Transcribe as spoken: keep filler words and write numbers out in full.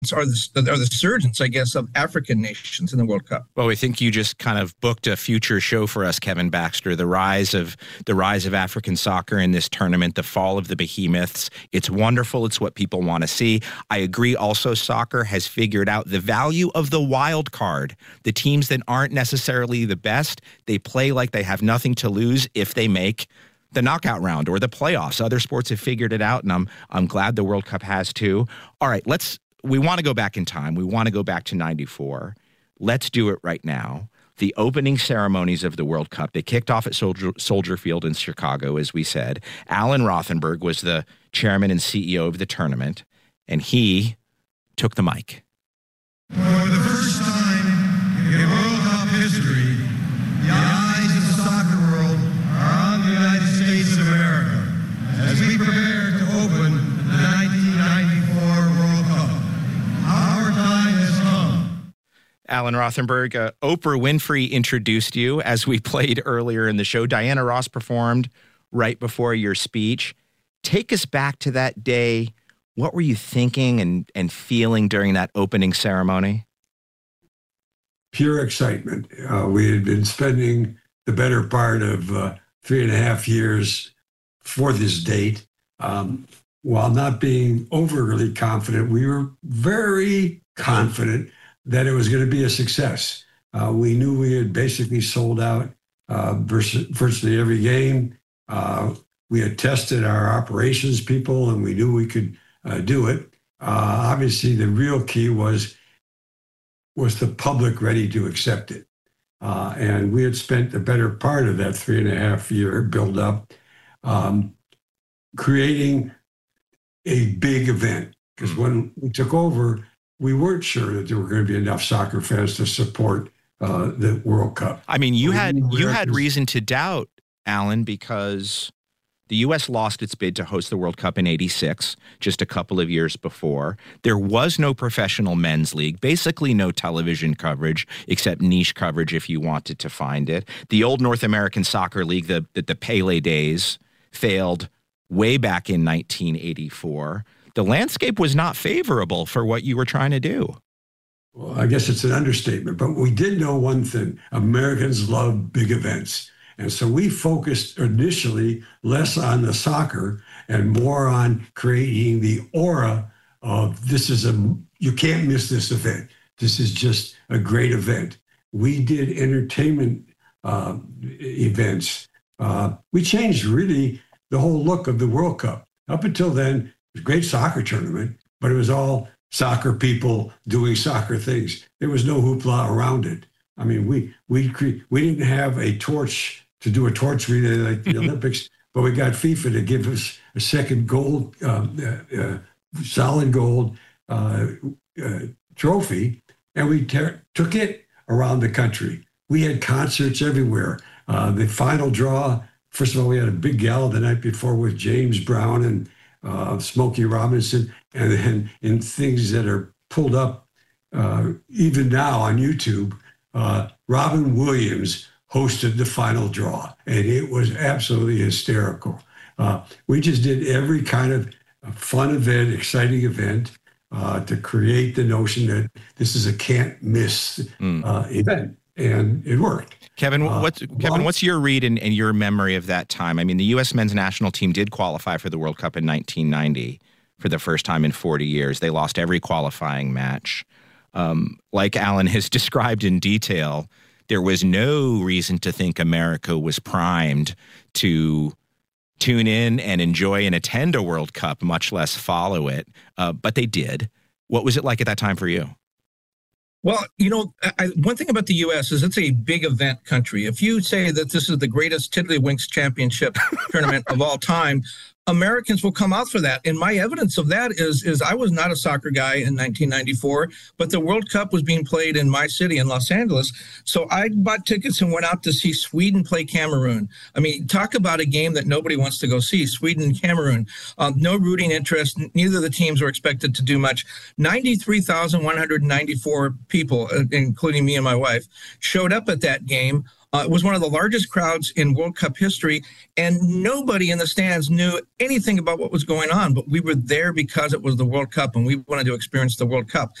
are the, are the surgeons, I guess, of African nations in the World Cup. Well, I think you just kind of booked a future show for us, Kevin Baxter, the rise of the rise of African soccer in this tournament, the fall of the behemoths. It's wonderful. It's what people want to see. I agree also soccer has figured out the value of the wild card. The teams that aren't necessarily the best, they play like they have nothing to lose if they make the knockout round or the playoffs. Other sports have figured it out, and I'm I'm glad the World Cup has too. All right, let's we want to go back in time. We want to go back to ninety-four. Let's do it right now. The opening ceremonies of the World Cup, they kicked off at Soldier, Soldier Field in Chicago, as we said. Alan Rothenberg was the chairman and C E O of the tournament, and he took the mic. For the first time in World Cup history, the eyes of the soccer world are on the United States of America as we prepare to open the nineteen ninety-four World Cup. Our time has come. Alan Rothenberg, uh, Oprah Winfrey introduced you as we played earlier in the show. Diana Ross performed right before your speech. Take us back to that day. What were you thinking and, and feeling during that opening ceremony? Pure excitement. Uh, we had been spending the better part of uh, three and a half years for this date. Um, while not being overly confident, we were very confident that it was going to be a success. Uh, we knew we had basically sold out uh, virtually every game. Uh, we had tested our operations people, and we knew we could uh, do it. Uh, obviously, the real key was was the public ready to accept it. Uh, and we had spent the better part of that three and a half year build up um, creating a big event. Because when we took over, we weren't sure that there were going to be enough soccer fans to support uh, the World Cup. I mean, you had you had reason to doubt, Alan, because the U S lost its bid to host the World Cup in eighty-six, just a couple of years before. There was no professional men's league, basically no television coverage, except niche coverage if you wanted to find it. The old North American Soccer League, the, the, the Pele days, failed way back in nineteen eighty-four. The landscape was not favorable for what you were trying to do. Well, I guess it's an understatement, but we did know one thing. Americans love big events. And so we focused initially less on the soccer and more on creating the aura of this is a, you can't miss this event. This is just a great event. We did entertainment uh, events. Uh, we changed really the whole look of the World Cup. Up until then, it was a great soccer tournament, but it was all soccer people doing soccer things. There was no hoopla around it. I mean, we we cre- we didn't have a torch to do a torch relay like the Olympics, but we got FIFA to give us a second gold, um, uh, uh, solid gold uh, uh, trophy, and we ter- took it around the country. We had concerts everywhere. Uh, the final draw, first of all, we had a big gala the night before with James Brown and uh, Smokey Robinson, and then in things that are pulled up uh, even now on YouTube, uh, Robin Williams hosted the final draw, and it was absolutely hysterical. Uh, we just did every kind of fun event, exciting event uh, to create the notion that this is a can't miss mm. uh, event, and it worked. Kevin, what's, uh, Kevin, what's your read and, and your memory of that time? I mean, the U S men's national team did qualify for the World Cup in nineteen ninety for the first time in forty years. They lost every qualifying match. Um, like Alan has described in detail, there was no reason to think America was primed to tune in and enjoy and attend a World Cup, much less follow it. Uh, but they did. What was it like at that time for you? Well, you know, I, one thing about the U S is it's a big event country. If you say that this is the greatest Tiddlywinks championship tournament of all time, Americans will come out for that. And my evidence of that is, is I was not a soccer guy in nineteen ninety-four, but the World Cup was being played in my city in Los Angeles. So I bought tickets and went out to see Sweden play Cameroon. I mean, talk about a game that nobody wants to go see, Sweden and Cameroon. Um, no rooting interest. Neither of the teams were expected to do much. ninety-three thousand one hundred ninety-four people, uh, including me and my wife, showed up at that game. Uh, it was one of the largest crowds in World Cup history, and nobody in the stands knew anything about what was going on. But we were there because it was the World Cup, and we wanted to experience the World Cup.